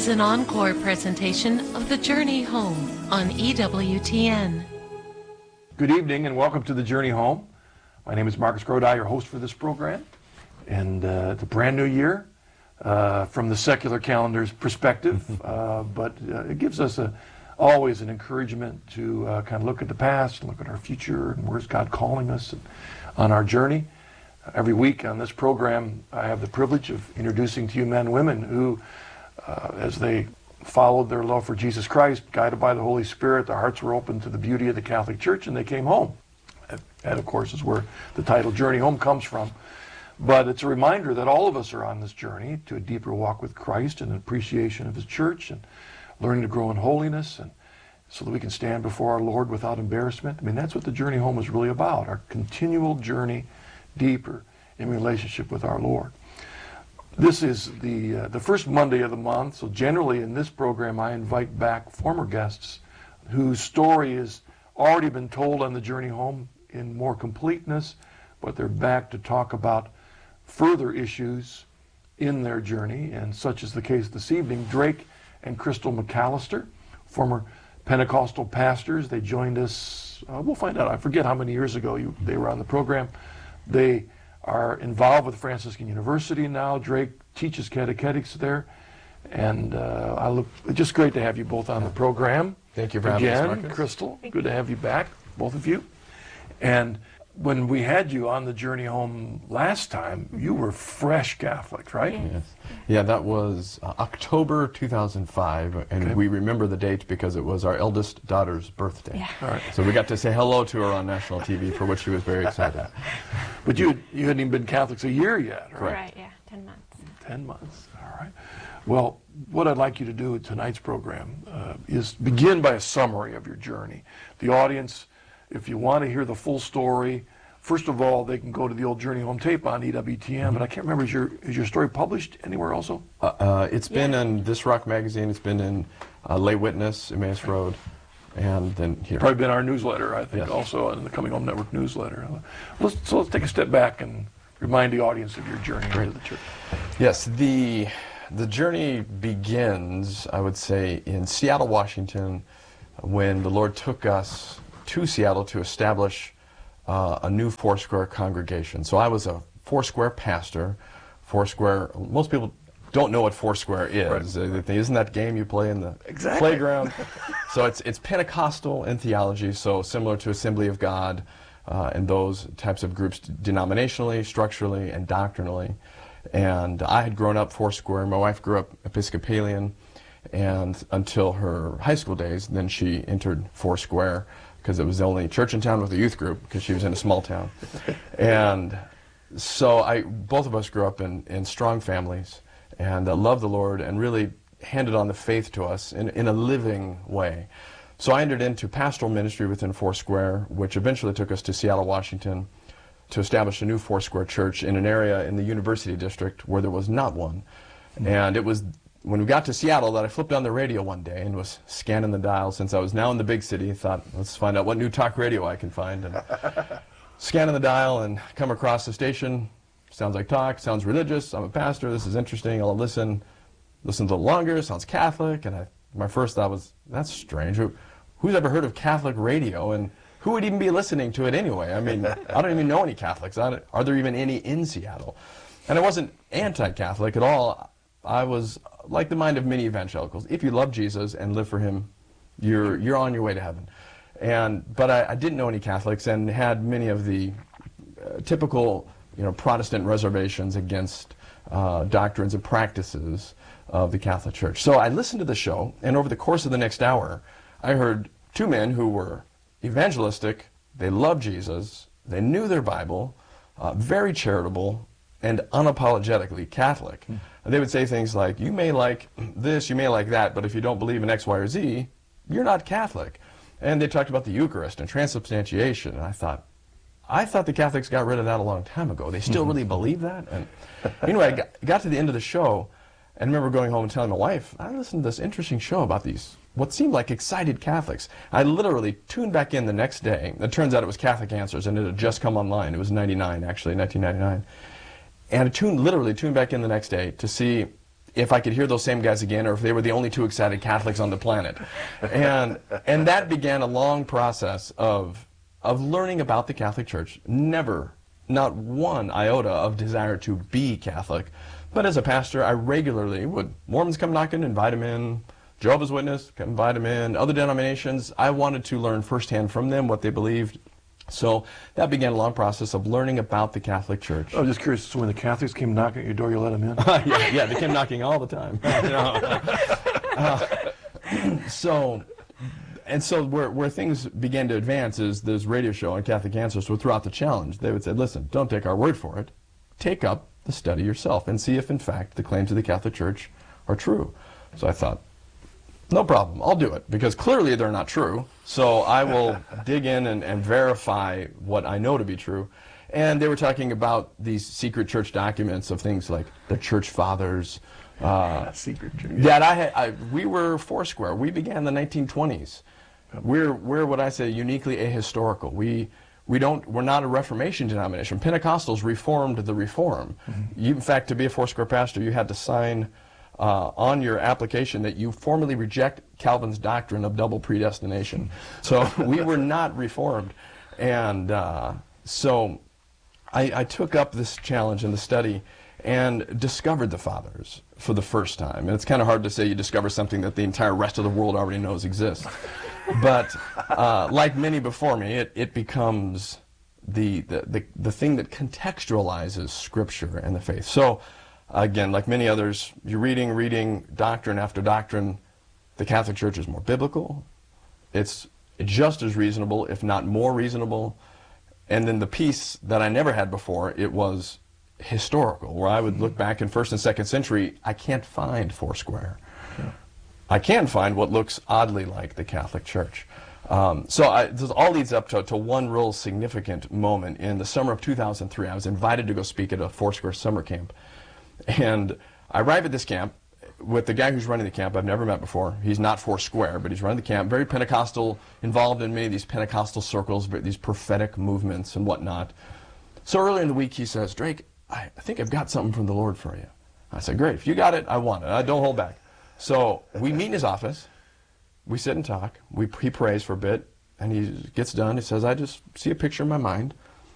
is an encore presentation of The Journey Home on EWTN. Good evening and welcome to The Journey Home. My name is Marcus Grodi, your host for this program. And it's a brand new year from the secular calendar's perspective, but it gives us always an encouragement to kind of look at the past, look at our future, and where's God calling us on our journey. Every week on this program, I have the privilege of introducing to you men and women who, as they followed their love for Jesus Christ, guided by the Holy Spirit, their hearts were open to the beauty of the Catholic Church, and they came home. That, of course, is where the title Journey Home comes from. But it's a reminder that all of us are on this journey to a deeper walk with Christ and an appreciation of His Church and learning to grow in holiness, and so that we can stand before our Lord without embarrassment. I mean, that's what the Journey Home is really about, our continual journey deeper in relationship with our Lord. This is the first Monday of the month, so generally in this program I invite back former guests whose story has already been told on the Journey Home in more completeness, but they're back to talk about further issues in their journey, and such is the case this evening. Drake and Crystal McAllister, former Pentecostal pastors. They joined us, we'll find out, I forget how many years ago they were on the program. They are involved with Franciscan University now. Drake teaches catechetics there. And it's just great to have you both on the program. Thank you for having us, Marcus. Again, Crystal, good to have you back, both of you. And when we had you on the Journey Home last time, you were fresh Catholic, right? Yes. Yeah, that was October 2005, and Okay. we remember the date because it was our eldest daughter's birthday. Yeah. All right. So we got to say hello to her on national TV, for which she was very excited. But you hadn't even been Catholics a year yet, right? Right, yeah, 10 months. 10 months, all right. Well, what I'd like you to do with tonight's program is begin by a summary of your journey. The audience, if you want to hear the full story, first of all, they can go to the old Journey Home tape on EWTN, but I can't remember, is your story published anywhere also? It's been in This Rock magazine, it's been in Lay Witness, Emmaus Road, and then here. Probably been our newsletter, I think, Yes. also in the Coming Home Network newsletter. So let's take a step back and remind the audience of your journey into the church. Yes, the journey begins, I would say, in Seattle, Washington, when the Lord took us to Seattle to establish a new Foursquare congregation. So I was a Foursquare pastor. Foursquare, most people don't know what Foursquare is. Right. Isn't that game you play in the playground? So it's Pentecostal in theology, so similar to Assembly of God and those types of groups denominationally, structurally, and doctrinally. And I had grown up Foursquare. My wife grew up Episcopalian, and until her high school days, then she entered Foursquare because it was the only church in town with a youth group because she was in a small town. And so both of us grew up in strong families and loved the Lord and really handed on the faith to us in a living way. So I entered into pastoral ministry within Foursquare, which eventually took us to Seattle, Washington, to establish a new Foursquare church in an area in the University District where there was not one. And it was when we got to Seattle that I flipped on the radio one day and was scanning the dial. Since I was now in the big city, thought, let's find out what new talk radio I can find. And scanning the dial and come across the station. Sounds like talk, sounds religious. I'm a pastor, this is interesting, I'll listen a little longer, sounds Catholic. And my first thought was, that's strange. Who's ever heard of Catholic radio? And who would even be listening to it anyway? I mean, I don't even know any Catholics. Are there even any in Seattle? And I wasn't anti-Catholic at all. I was like the mind of many evangelicals. If you love Jesus and live for Him, you're on your way to heaven. But I didn't know any Catholics and had many of the typical Protestant reservations against doctrines and practices of the Catholic Church. So I listened to the show, and over the course of the next hour, I heard two men who were evangelistic, they loved Jesus, they knew their Bible, very charitable, and unapologetically Catholic. And they would say things like, you may like this, you may like that, but if you don't believe in X, Y, or Z, you're not Catholic. And they talked about the Eucharist and transubstantiation, and I thought the Catholics got rid of that a long time ago. They still really believe that? And anyway, I got to the end of the show, and remember going home and telling my wife, I listened to this interesting show about these, what seemed like excited Catholics. I literally tuned back in the next day. It turns out it was Catholic Answers, and it had just come online. It was 99, actually, 1999. And I literally tuned back in the next day to see if I could hear those same guys again, or if they were the only two excited Catholics on the planet. And that began a long process of learning about the Catholic Church. Never, not one iota of desire to be Catholic. But as a pastor, I regularly would, Mormons come knocking, invite them in. Jehovah's Witness, come invite them in. Other denominations, I wanted to learn firsthand from them what they believed. So that began a long process of learning about the Catholic Church. I was just curious, so when the Catholics came knocking at your door, you let them in? Yeah, they came knocking all the time. So where things began to advance is this radio show on Catholic Answers would throw out the challenge. They would say, listen, don't take our word for it. Take up the study yourself and see if, in fact, the claims of the Catholic Church are true. So I thought, no problem, I'll do it, because clearly they're not true. So I will dig in and verify what I know to be true. And they were talking about these secret church documents of things like the Church Fathers. Secret church. That we were Foursquare. We began in the 1920s. We're what I say uniquely ahistorical. We're not a Reformation denomination. Pentecostals reformed the Reform. Mm-hmm. In fact, to be a Foursquare pastor, you had to sign on your application that you formally reject Calvin's doctrine of double predestination. So we were not Reformed. And so I took up this challenge in the study and discovered the Fathers for the first time. And it's kind of hard to say you discover something that the entire rest of the world already knows exists. But like many before me, it becomes the thing that contextualizes Scripture and the faith. So again, like many others, you're reading doctrine after doctrine. The Catholic Church is more biblical. It's just as reasonable, if not more reasonable. And then the piece that I never had before, it was historical, where I would look back in 1st and 2nd century. I can't find Foursquare. Yeah. I can find what looks oddly like the Catholic Church. This all leads up to one real significant moment. In the summer of 2003, I was invited to go speak at a Foursquare summer camp. And I arrive at this camp with the guy who's running the camp I've never met before. He's not Foursquare, but he's running the camp, very Pentecostal, involved in many of these Pentecostal circles, these prophetic movements and whatnot. So earlier in the week, he says, Drake, I think I've got something from the Lord for you. I said, great, if you got it, I want it. I don't hold back. So we meet in his office. We sit and talk. He prays for a bit, and he gets done. He says, I just see a picture in my mind.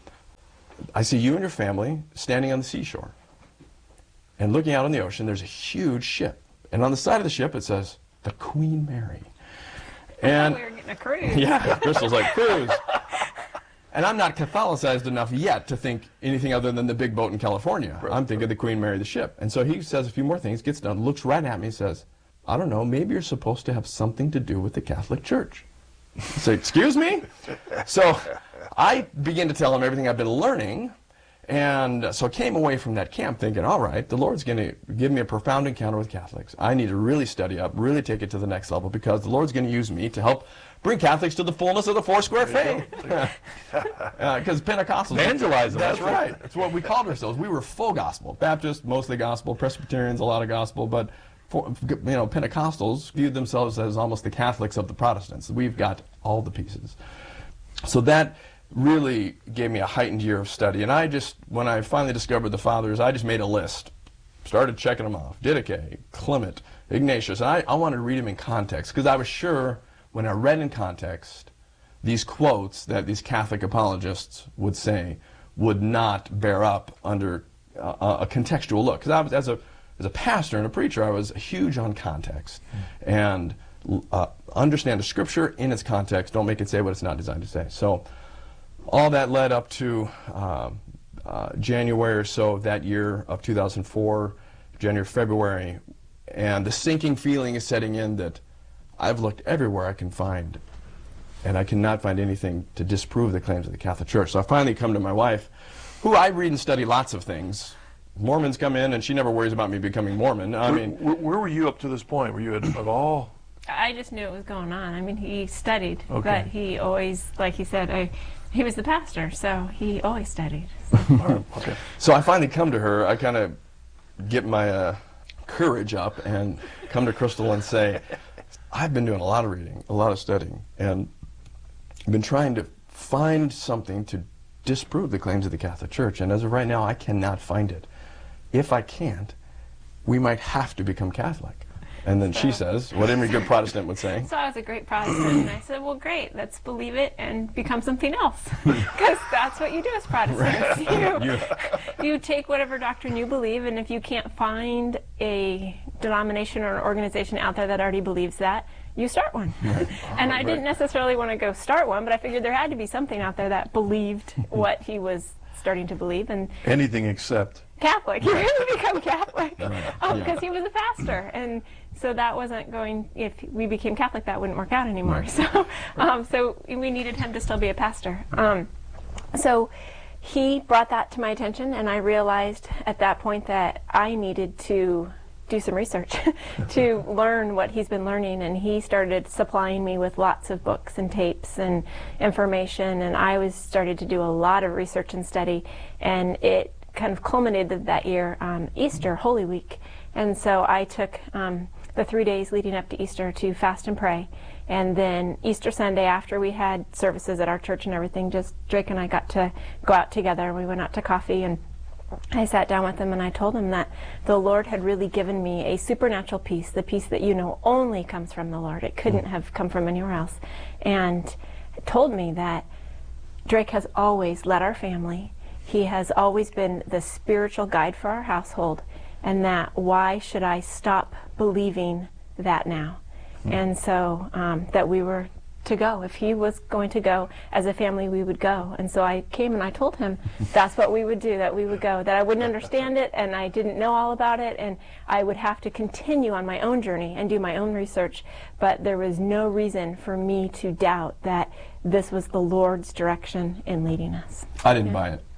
I see you and your family standing on the seashore. And looking out on the ocean, there's a huge ship. And on the side of the ship, it says, the Queen Mary. And we were getting a cruise. Yeah, Crystal's like, cruise. And I'm not Catholicized enough yet to think anything other than the big boat in California. Right. I'm thinking the Queen Mary, the ship. And so he says a few more things, gets done, looks right at me and says, I don't know, maybe you're supposed to have something to do with the Catholic Church. I say, excuse me? So I begin to tell him everything I've been learning. And so I came away from that camp thinking, all right, the Lord's going to give me a profound encounter with Catholics. I need to really study up, really take it to the next level, because the Lord's going to use me to help bring Catholics to the fullness of the Foursquare faith. Because Pentecostals... Evangelize them. That's right. That's what we called ourselves. We were full gospel. Baptists, mostly gospel. Presbyterians, a lot of gospel. But Pentecostals viewed themselves as almost the Catholics of the Protestants. We've got all the pieces. So that really gave me a heightened year of study. And when I finally discovered the Fathers, I just made a list. Started checking them off. Didache, Clement, Ignatius. And I wanted to read them in context, because I was sure when I read in context, these quotes that these Catholic apologists would say would not bear up under a contextual look. Because I was, as a pastor and a preacher, I was huge on context. And understand the Scripture in its context. Don't make it say what it's not designed to say. So all that led up to January or so of that year of 2004, January, February, and the sinking feeling is setting in that I've looked everywhere I can find, and I cannot find anything to disprove the claims of the Catholic Church. So I finally come to my wife, who I read and study lots of things. Mormons come in, and she never worries about me becoming Mormon. Where were you up to this point? Were you at all? I just knew it was going on. I mean, he studied, but he always, like he said, he was the pastor, so he always studied. So. Okay. So I finally come to her. I kind of get my courage up and come to Crystal and say, I've been doing a lot of reading, a lot of studying, and I've been trying to find something to disprove the claims of the Catholic Church, and as of right now, I cannot find it. If I can't, we might have to become Catholic. And then she says, what every good Protestant would say. So I was a great Protestant, and I said, well, great, let's believe it and become something else. Because that's what you do as Protestants. You take whatever doctrine you believe, and if you can't find a denomination or an organization out there that already believes that, you start one. And I didn't necessarily want to go start one, but I figured there had to be something out there that believed what he was starting to believe. And anything except Catholic. He really become Catholic because he was a pastor, and so that wasn't going. If we became Catholic, that wouldn't work out anymore. Right. So we needed him to still be a pastor. So he brought that to my attention, and I realized at that point that I needed to do some research to learn what he's been learning, and he started supplying me with lots of books and tapes and information, and I started to do a lot of research and study, and it kind of culminated that year on Easter, Holy Week. And so I took the 3 days leading up to Easter to fast and pray. And then Easter Sunday, after we had services at our church and everything, just Drake and I got to go out together. We went out to coffee, and I sat down with him and I told him that the Lord had really given me a supernatural peace, the peace that only comes from the Lord. It couldn't have come from anywhere else. And told me that Drake has always led our family. He has always been the spiritual guide for our household, and that why should I stop believing that now? And so that we were to go. If he was going to go as a family, we would go. And so I came and I told him that's what we would do, that we would go, that I wouldn't understand it and I didn't know all about it, and I would have to continue on my own journey and do my own research, but there was no reason for me to doubt that this was the Lord's direction in leading us. I didn't buy it.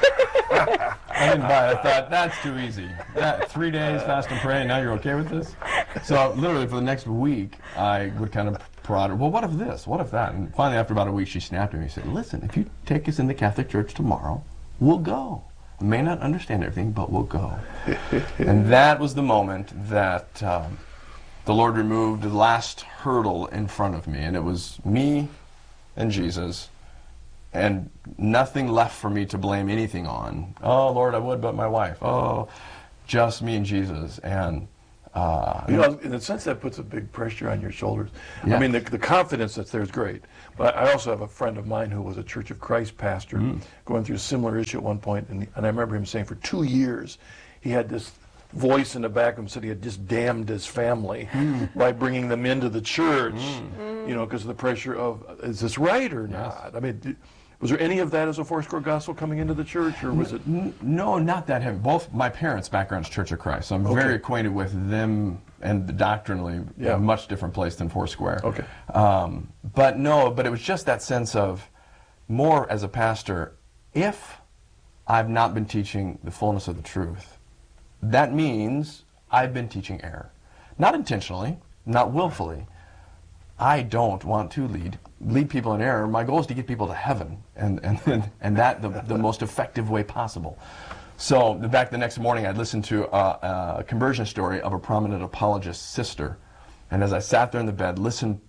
I didn't buy it. I thought, that's too easy. 3 days, fast and pray, and now you're okay with this? So literally for the next week, I would kind of prod her, well, what if this? What if that? And finally, after about a week, she snapped at me and said, listen, if you take us in the Catholic Church tomorrow, we'll go. I may not understand everything, but we'll go. And that was the moment that the Lord removed the last hurdle in front of me, and it was me and Jesus, and nothing left for me to blame anything on. Oh, Lord, I would, but my wife. Oh, just me and Jesus. And in a sense, that puts a big pressure on your shoulders. Yeah. I mean, the confidence that's there is great. But I also have a friend of mine who was a Church of Christ pastor going through a similar issue at one point, and I remember him saying for 2 years he had this voice in the back of him said he had just damned his family by bringing them into the church, because of the pressure of, is this right or not? I mean, was there any of that as a Foursquare Gospel coming into the church, or was it? No, not that heavy. Both my parents' background is Church of Christ, so I'm very acquainted with them and doctrinally a much different place than Foursquare. Okay. But it was just that sense of, more as a pastor, if I've not been teaching the fullness of the truth, that means I've been teaching error. Not intentionally, not willfully. I don't want to lead people in error. My goal is to get people to heaven, and that the most effective way possible. So back the next morning, I'd listened to a conversion story of a prominent apologist sister, and as I sat there in the bed,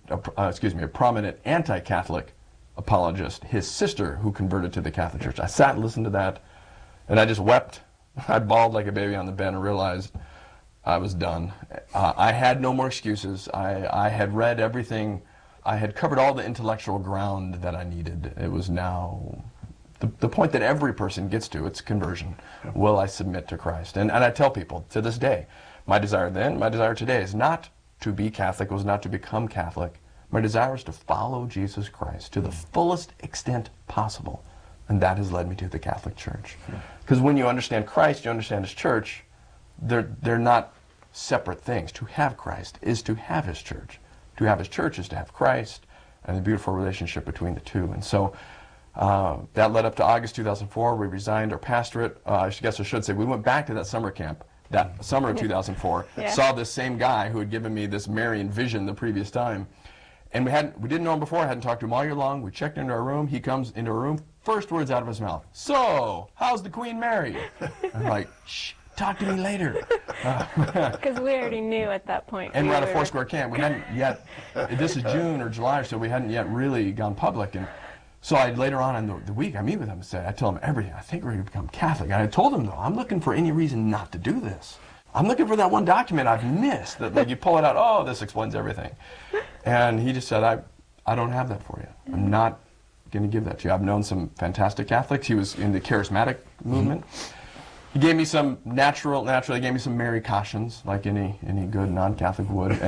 a prominent anti-Catholic apologist, his sister who converted to the Catholic Church. I sat and listened to that, and I just wept. I bawled like a baby on the bed and realized I was done. I had no more excuses. I had read everything. I had covered all the intellectual ground that I needed. It was now the point that every person gets to, it's conversion. Will I submit to Christ? And I tell people to this day, my desire then, my desire today is not to be Catholic, was not to become Catholic. My desire is to follow Jesus Christ to the fullest extent possible. And that has led me to the Catholic Church. Because when you understand Christ, you understand His church, they're not separate things. To have Christ is to have His church. To have His church is to have Christ, and the beautiful relationship between the two. And so that led up to August 2004. We resigned our pastorate. I guess I should say we went back to that summer camp that summer of 2004. Saw this same guy who had given me this Marian vision the previous time. And we didn't know him before. I hadn't talked to him all year long. We checked into our room. He comes into our room. First words out of his mouth, "So, how's the Queen Mary?" I'm like, "Shh, talk to me later." Because we already knew at that point. And we're at a Foursquare camp. We hadn't yet, this is June or July, so we hadn't yet really gone public. And so later on in the week, I meet with him and I tell him everything. I think we're going to become Catholic. And I told him, though, I'm looking for any reason not to do this. I'm looking for that one document I've missed. That like you pull it out, oh, this explains everything. And he just said, I don't have that for you. I'm not going to give that to you. I've known some fantastic Catholics. He was in the charismatic movement. He gave me some naturally gave me some Mary cautions, like any good non-Catholic would.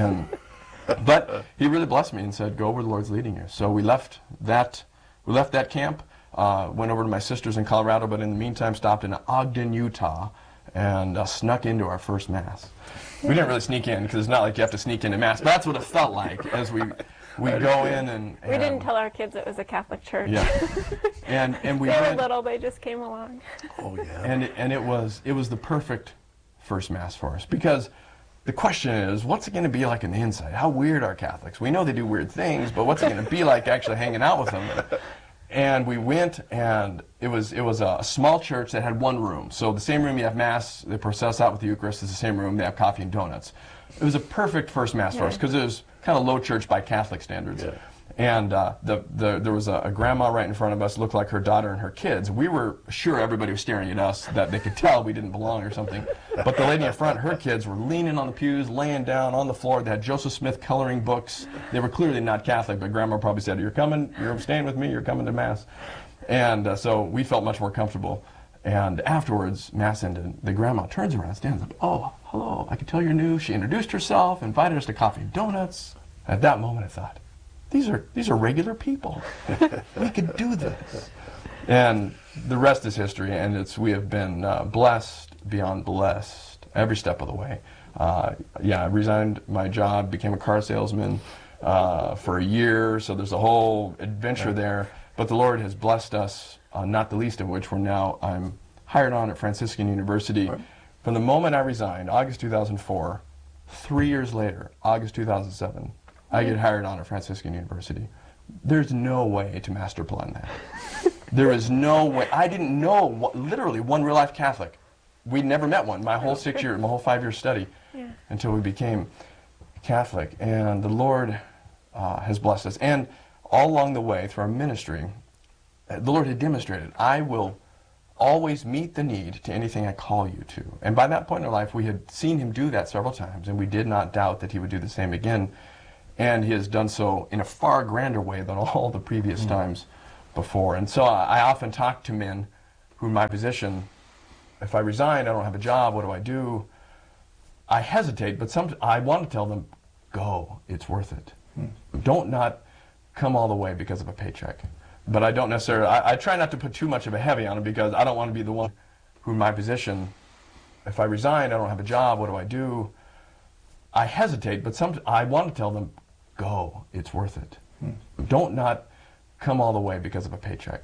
But he really blessed me and said, go where the Lord's leading you. So we left that camp, went over to my sister's in Colorado, but in the meantime stopped in Ogden, Utah, and snuck into our first Mass. We didn't really sneak in, because it's not like you have to sneak into Mass, but that's what it felt like as we go in and we didn't tell our kids it was a Catholic church. Yeah. And we they went, were little, they just came along. Oh, yeah. and it was the perfect first Mass for us, because the question is, what's it going to be like on the inside? How weird are Catholics? We know they do weird things, but what's it going to be like actually hanging out with them? And we went, and it was a small church that had one room. So the same room you have Mass, they process out with the Eucharist, is the same room. They have coffee and donuts. It was a perfect first Mass for us, because it was kind of low church by Catholic standards. Yeah. And there was a grandma right in front of us, looked like her daughter and her kids. We were sure everybody was staring at us, that they could tell we didn't belong or something. But the lady in front, her kids were leaning on the pews, laying down on the floor. They had Joseph Smith coloring books. They were clearly not Catholic, but Grandma probably said, you're staying with me, you're coming to Mass. And so we felt much more comfortable. And afterwards, Mass ended. The grandma turns around, stands up. Oh, hello, I can tell you're new. She introduced herself, invited us to coffee and donuts. At that moment, I thought, these are regular people. We could do this. And the rest is history, and we have been blessed beyond blessed every step of the way. I resigned my job, became a car salesman for a year, so there's a whole adventure there. But the Lord has blessed us, not the least of which I'm hired on at Franciscan University. Right. From the moment I resigned, August 2004, 3 years later, August 2007, I get hired on at Franciscan University. There's no way to master plan that. There is no way. I didn't know literally one real-life Catholic. We'd never met one my whole 5-year study until we became Catholic. And the Lord has blessed us. And all along the way through our ministry, the Lord had demonstrated, I will always meet the need to anything I call you to. And by that point in our life, we had seen him do that several times, and we did not doubt that he would do the same again. And he has done so in a far grander way than all the previous times before. And so I often talk to men who in my position, if I resign, I don't have a job, what do I do? I hesitate, but I want to tell them, go, it's worth it. Don't not come all the way because of a paycheck. But I don't necessarily, I try not to put too much of a heavy on it, because I don't want to be the one who in my position, if I resign, I don't have a job, what do I do? I hesitate, but I want to tell them, go, it's worth it. Don't not come all the way because of a paycheck.